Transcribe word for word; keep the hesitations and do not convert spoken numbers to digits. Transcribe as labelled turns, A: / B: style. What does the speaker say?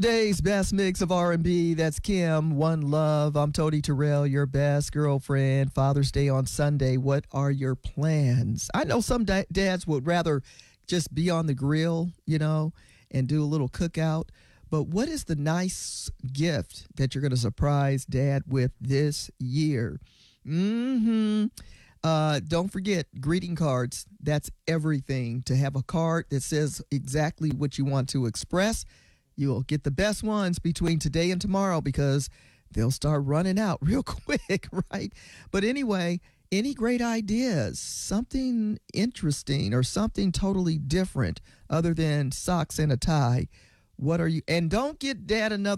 A: Today's best mix of R and B. That's Kim, One Love. I'm Tony Terrell, your best girlfriend. Father's Day on Sunday. What are your plans? I know some da- dads would rather just be on the grill, you know, and do a little cookout. But what is the nice gift that you're going to surprise dad with this year? Mm-hmm. Uh, don't forget greeting cards. That's everything. To have a card that says exactly what you want to express. You'll get the best ones between today and tomorrow because they'll start running out real quick, right? But anyway, any great ideas, something interesting or something totally different other than socks and a tie. What are you? And don't get dad another